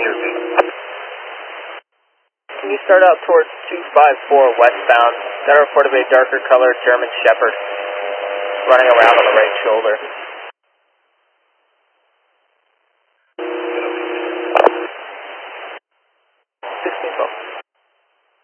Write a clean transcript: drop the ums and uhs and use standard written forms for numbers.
Can you start out towards 254 westbound? That reported to be a darker colored German Shepherd running around on the right shoulder. 1612.